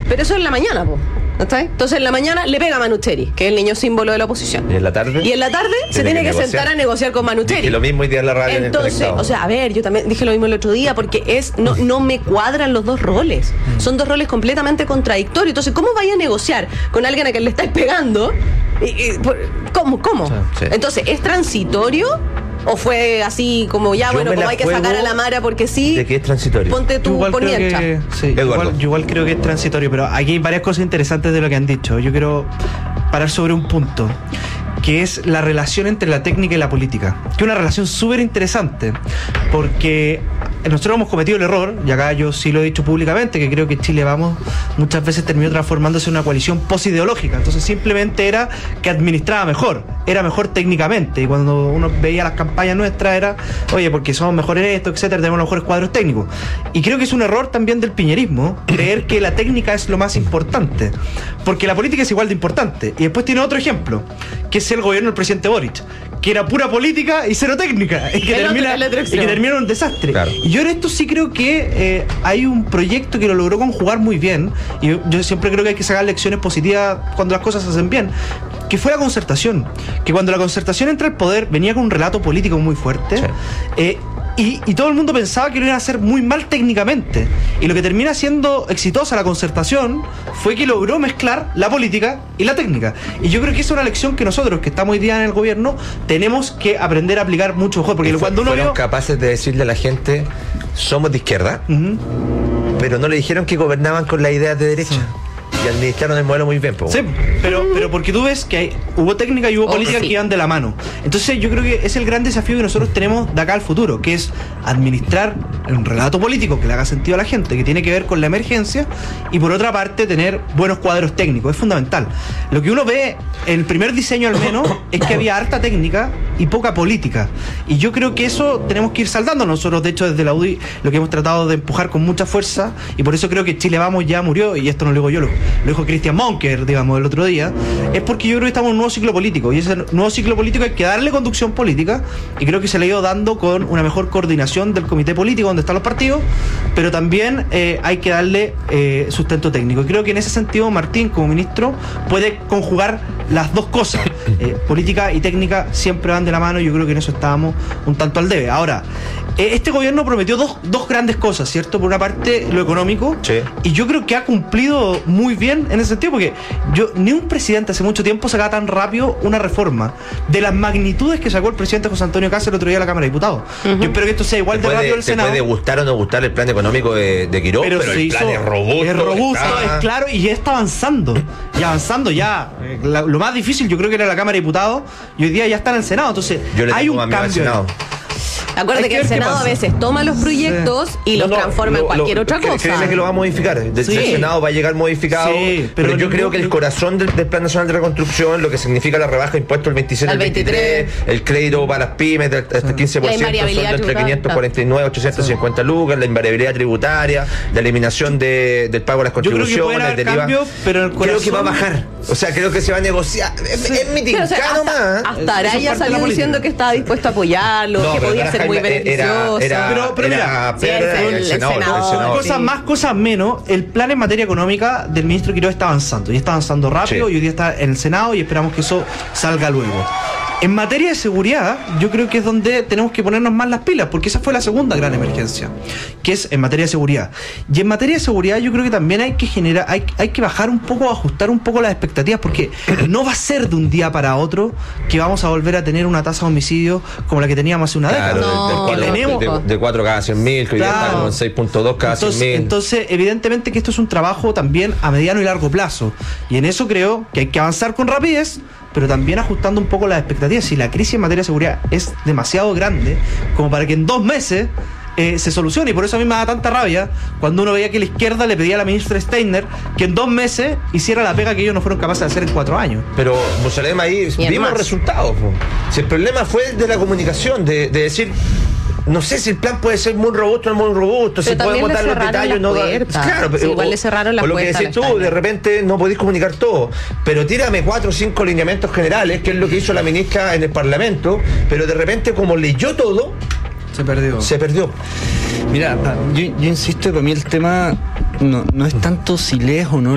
Pero eso es en la mañana, po. ¿Está? Entonces en la mañana le pega a Manucheri, que es el niño símbolo de la oposición. ¿Y en la tarde? Y en la tarde se tiene que sentar a negociar con Manucheri. Dije lo mismo hoy día en la radio. Entonces, o sea, a ver, yo también dije lo mismo el otro día, porque no me cuadran los dos roles. Son dos roles completamente contradictorios. Entonces, ¿cómo vaya a negociar con alguien a quien le estáis pegando? ¿Cómo? Sí. Entonces, ¿es transitorio? ¿O fue así como ya, bueno, como hay que sacar a la Mara porque sí? ¿De qué es transitorio? Ponte tú por mientras. Yo igual creo que es transitorio, pero aquí hay varias cosas interesantes de lo que han dicho. Yo quiero parar sobre un punto, que es la relación entre la técnica y la política, que es una relación súper interesante, porque nosotros hemos cometido el error, y acá yo sí lo he dicho públicamente, que creo que Chile Vamos muchas veces terminó transformándose en una coalición posideológica. Entonces simplemente era que administraba mejor, era mejor técnicamente, y cuando uno veía las campañas nuestras era, oye, porque somos mejores en esto, etcétera, tenemos los mejores cuadros técnicos. Y creo que es un error también del piñerismo creer que la técnica es lo más importante, porque la política es igual de importante. Y después tiene otro ejemplo, que es el gobierno del presidente Boric, que era pura política y cero técnica, y que termina en un desastre. Claro. Y yo en esto sí creo que hay un proyecto que lo logró conjugar muy bien, y yo siempre creo que hay que sacar lecciones positivas cuando las cosas se hacen bien, que fue la concertación, que cuando la concertación entra al poder venía con un relato político muy fuerte. Sí. Y todo el mundo pensaba que lo iban a hacer muy mal técnicamente. Y lo que termina siendo exitosa la concertación fue que logró mezclar la política y la técnica. Y yo creo que es una lección que nosotros, que estamos hoy día en el gobierno, tenemos que aprender a aplicar mucho mejor. Porque cuando uno fueron capaces de decirle a la gente, somos de izquierda, pero no le dijeron que gobernaban con las ideas de derecha. Sí. Y administraron el modelo muy bien. Sí, pero porque tú ves que hubo técnica y hubo política que iban de la mano. Entonces yo creo que es el gran desafío que nosotros tenemos de acá al futuro, que es administrar un relato político que le haga sentido a la gente, que tiene que ver con la emergencia, y por otra parte tener buenos cuadros técnicos. Es fundamental. Lo que uno ve en el primer diseño al menos es que había harta técnica y poca política. Y yo creo que eso tenemos que ir saldando. Nosotros, de hecho, desde la UDI lo que hemos tratado de empujar con mucha fuerza, y por eso creo que Chile Vamos ya murió, y esto no lo digo yo, lo dijo Christian Monker, digamos, el otro día, es porque yo creo que estamos en un nuevo ciclo político, y ese nuevo ciclo político hay que darle conducción política, y creo que se le ha ido dando con una mejor coordinación del comité político donde están los partidos, pero también hay que darle sustento técnico. Y creo que en ese sentido Martín, como ministro, puede conjugar las dos cosas. Política y técnica siempre van de la mano, y yo creo que en eso estábamos un tanto al debe. Ahora, este gobierno prometió dos grandes cosas, ¿cierto? Por una parte, lo económico, sí, y yo creo que ha cumplido muy bien en ese sentido, porque ni un presidente hace mucho tiempo sacaba tan rápido una reforma de las magnitudes que sacó el presidente José Antonio Kast el otro día a la Cámara de Diputados. Yo espero que esto sea igual de rápido del Senado. Puede gustar o no gustar el plan económico de Quirós, pero el plan es robusto. Es robusto, es claro, y ya está avanzando. Lo más difícil yo creo que era la Cámara de Diputados, y hoy día ya está en el Senado. Entonces hay un cambio. Acuérdate que el Senado a veces toma los proyectos y los transforma en cualquier otra cosa. Créeme que lo va a modificar. El Senado va a llegar modificado. Sí, pero yo creo que el corazón del Plan Nacional de Reconstrucción, lo que significa la rebaja de impuestos del 27 al 23, el crédito para las pymes hasta el 15%, son entre 549 y 850 lucas, la invariabilidad tributaria, la eliminación del pago de las contribuciones, del IVA. Pero creo que va a bajar. O sea, creo que se va a negociar. Es mi tincano más. Hasta Araya salió diciendo que estaba dispuesto a apoyarlo, que podía ser muy beneficioso. Pero mira, el Senado. Cosas menos, el plan en materia económica del ministro Quirós está avanzando, y está avanzando rápido, sí, y hoy día está en el Senado, y esperamos que eso salga luego. En materia de seguridad, yo creo que es donde tenemos que ponernos más las pilas, porque esa fue la segunda gran emergencia, que es en materia de seguridad. Y en materia de seguridad yo creo que también hay que bajar un poco, ajustar un poco las expectativas, porque no va a ser de un día para otro que vamos a volver a tener una tasa de homicidio como la que teníamos hace una década. De 4 cada 100.000, que hoy día está como en 6.2 cada 100.000. Entonces, evidentemente que esto es un trabajo también a mediano y largo plazo. Y en eso creo que hay que avanzar con rapidez, pero también ajustando un poco las expectativas. Si la crisis en materia de seguridad es demasiado grande como para que en 2 meses se solucione, y por eso a mí me da tanta rabia cuando uno veía que la izquierda le pedía a la ministra Steiner que en 2 meses hiciera la pega que ellos no fueron capaces de hacer en 4 años. Pero, Musalem, ahí vimos resultados. Si el problema fue de la comunicación, de decir, no sé si el plan puede ser muy robusto o no muy robusto, si podemos dar los detalles. Claro, pero igual le cerraron las puertas. Lo que decís tú, de repente no podéis comunicar todo, pero tírame 4 o 5 lineamientos generales, que es lo que hizo la ministra en el Parlamento, pero de repente, como leyó todo, se perdió. Mira, yo insisto que para mí el tema no es tanto si lees o no